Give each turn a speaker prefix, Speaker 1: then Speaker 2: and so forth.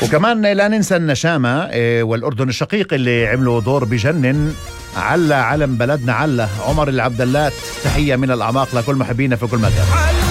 Speaker 1: وكمان لا ننسى النشامة والأردن الشقيق اللي عملوا دور بجنن. على علم بلدنا، على عمر العبدلات. تحية من الأعماق لكل محبينا في كل مكان.